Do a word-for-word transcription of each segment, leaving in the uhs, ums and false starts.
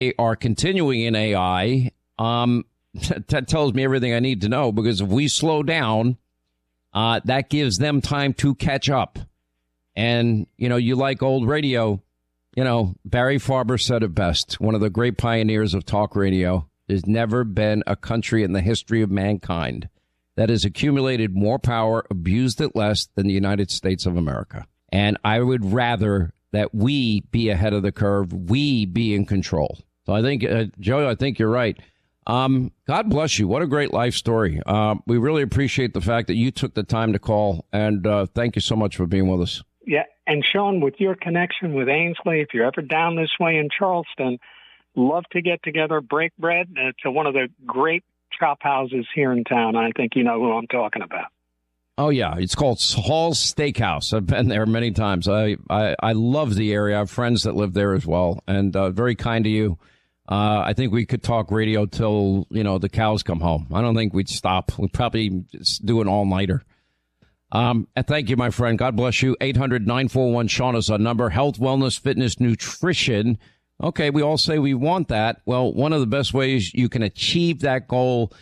they are continuing in A I. Um, that tells me everything I need to know, because if we slow down, uh, that gives them time to catch up. And, you know, you like old radio, you know, Barry Farber said it best, one of the great pioneers of talk radio. There's never been a country in the history of mankind that has accumulated more power, abused it less than the United States of America. And I would rather that we be ahead of the curve, we be in control. So I think, uh, Joe, I think you're right. Um, God bless you. What a great life story. Uh, we really appreciate the fact that you took the time to call, and uh, thank you so much for being with us. Yeah, and Sean, with your connection with Ainsley, if you're ever down this way in Charleston, love to get together, break bread uh, to one of the great chop houses here in town. I think you know who I'm talking about. Oh, yeah. It's called Hall's Steakhouse. I've been there many times. I, I, I love the area. I have friends that live there as well, and uh, very kind to you. Uh, I think we could talk radio till, you know, the cows come home. I don't think we'd stop. We'd probably just do an all-nighter. Um, and thank you, my friend. God bless you. eight hundred nine four one Sean is our number. Health, wellness, fitness, nutrition. Okay, we all say we want that. Well, one of the best ways you can achieve that goal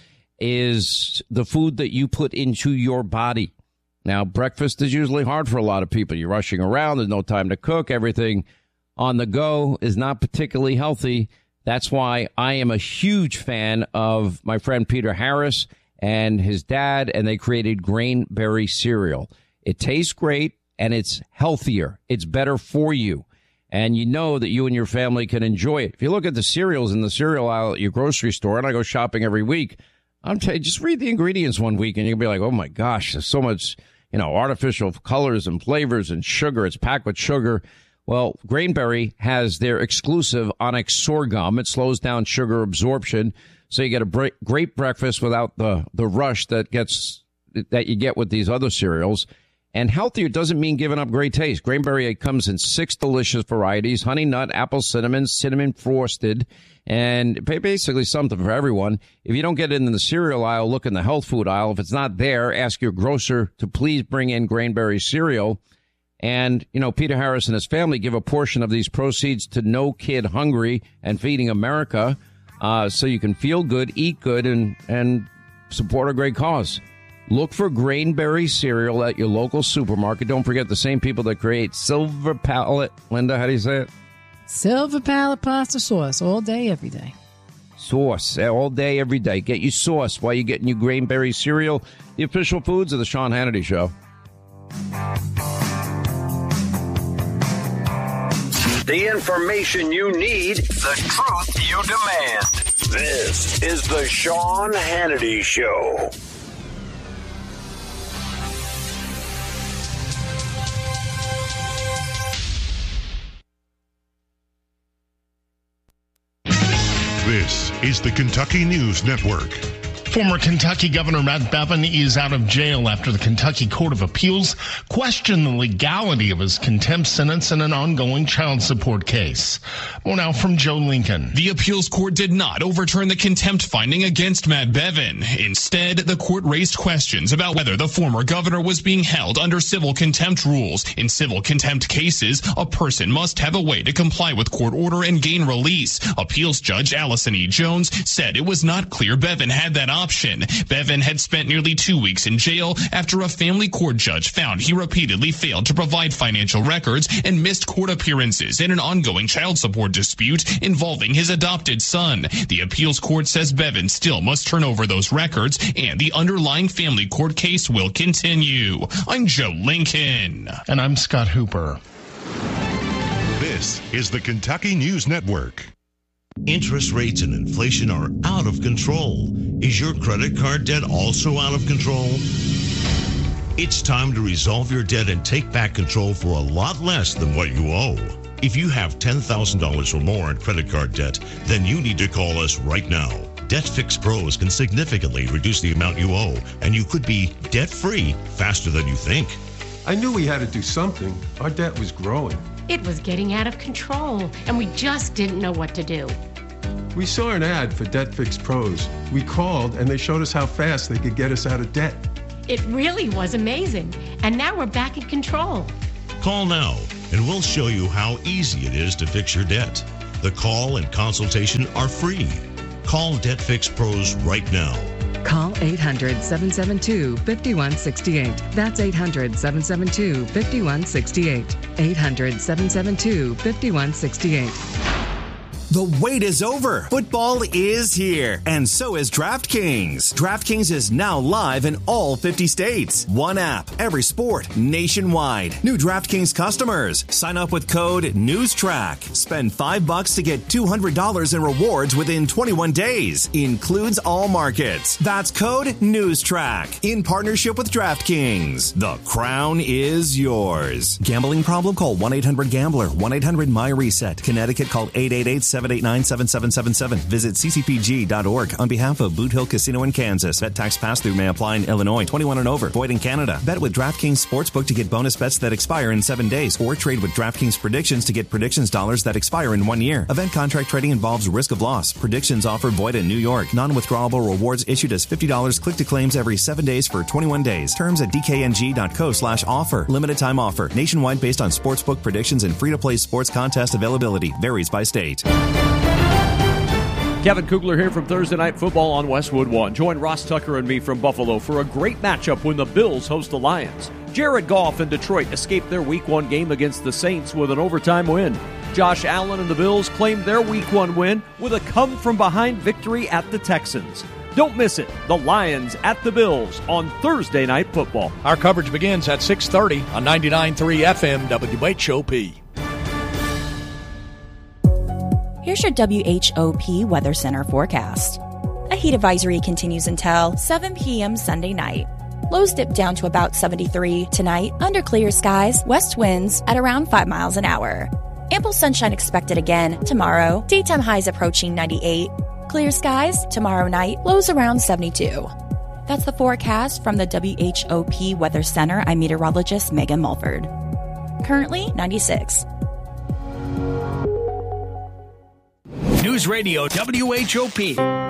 is the food that you put into your body. Now, breakfast is usually hard for a lot of people. You're rushing around. There's no time to cook. Everything on the go is not particularly healthy. That's why I am a huge fan of my friend Peter Harris and his dad, and they created Grainberry cereal. It tastes great, and it's healthier. It's better for you. And you know that you and your family can enjoy it. If you look at the cereals in the cereal aisle at your grocery store, and I go shopping every week, I'm telling you, just read the ingredients one week, and you'll be like, oh, my gosh, there's so much, you know, artificial colors and flavors and sugar. It's packed with sugar. Well, Grainberry has their exclusive Onyx sorghum. It slows down sugar absorption, so you get a bre- great breakfast without the, the rush that gets that you get with these other cereals. And healthier doesn't mean giving up great taste. Grainberry comes in six delicious varieties: honey nut, apple cinnamon, cinnamon frosted, and basically something for everyone. If you don't get it in the cereal aisle, look in the health food aisle. If it's not there, ask your grocer to please bring in Grainberry cereal. And, you know, Peter Harris and his family give a portion of these proceeds to No Kid Hungry and Feeding America, uh, so you can feel good, eat good, and, and support a great cause. Look for Grainberry cereal at your local supermarket. Don't forget the same people that create Silver Palette. Linda, how do you say it? Silver Palette pasta sauce all day, every day. Sauce all day, every day. Get you sauce while you're getting your Grainberry cereal. The official foods of the Sean Hannity Show. The information you need, the truth you demand. This is the Sean Hannity Show. This is the Kentucky News Network. Former Kentucky Governor Matt Bevin is out of jail after the Kentucky Court of Appeals questioned the legality of his contempt sentence in an ongoing child support case. More now from Joe Lincoln. The appeals court did not overturn the contempt finding against Matt Bevin. Instead, the court raised questions about whether the former governor was being held under civil contempt rules. In civil contempt cases, a person must have a way to comply with court order and gain release. Appeals Judge Allison E. Jones said it was not clear Bevin had that option. Bevin had spent nearly two weeks in jail after a family court judge found he repeatedly failed to provide financial records and missed court appearances in an ongoing child support dispute involving his adopted son. The appeals court says Bevin still must turn over those records, and the underlying family court case will continue. I'm Joe Lincoln. And I'm Scott Hooper. This is the Kentucky News Network. Interest rates and inflation are out of control. Is your credit card debt also out of control? It's time to resolve your debt and take back control for a lot less than what you owe. If you have ten thousand dollars or more in credit card debt, then you need to call us right now. Debt Fix Pros can significantly reduce the amount you owe, and you could be debt-free faster than you think. I knew we had to do something. Our debt was growing. It was getting out of control, and we just didn't know what to do. We saw an ad for Debt Fix Pros. We called, and they showed us how fast they could get us out of debt. It really was amazing, and now we're back in control. Call now, and we'll show you how easy it is to fix your debt. The call and consultation are free. Call Debt Fix Pros right now. Call eight hundred, seven seven two, five one six eight. That's eight hundred, seven seven two, five one six eight. eight hundred, seven seven two, five one six eight. The wait is over. Football is here, and so is DraftKings. DraftKings is now live in all fifty states. One app, every sport, nationwide. New DraftKings customers. Sign up with code NEWSTRACK. Spend five bucks to get two hundred dollars in rewards within twenty-one days. Includes all markets. That's code NEWSTRACK. In partnership with DraftKings. The crown is yours. Gambling problem? Call one eight hundred gambler. one eight hundred my reset. Connecticut, call eight eight eight, seven eight nine, seven seven seven seven. Visit c c p g dot org on behalf of Boot Hill Casino in Kansas. Bet tax pass-through may apply in Illinois. twenty-one and over. Void in Canada. Bet with DraftKings Sportsbook to get bonus bets that expire in seven days. Or trade with DraftKings Predictions to get predictions dollars that expire in one year. Event contract trading involves risk of loss. Predictions offer void in New York. Non-withdrawable rewards issued as fifty dollars click to claims every seven days for twenty-one days. Terms at d k n g dot co slash offer. Limited time offer. Nationwide based on sportsbook predictions and free-to-play sports contest availability. Varies by state. Kevin Kugler here from Thursday Night Football on Westwood One. Join Ross Tucker and me from Buffalo for a great matchup when the Bills host the Lions. Jared Goff and Detroit escaped their Week one game against the Saints with an overtime win. Josh Allen and the Bills claimed their Week one win with a come-from-behind victory at the Texans. Don't miss it. The Lions at the Bills on Thursday Night Football. Our coverage begins at six thirty on ninety-nine point three F M W H O P. Here's your W H O P Weather Center forecast. A heat advisory continues until seven p.m. Sunday night. Lows dip down to about seventy-three tonight under clear skies, west winds at around five miles an hour. Ample sunshine expected again tomorrow. Daytime highs approaching ninety-eight. Clear skies tomorrow night, lows around seventy-two. That's the forecast from the W H O P Weather Center. I'm meteorologist Megan Mulford. Currently ninety-six. News Radio W H O P.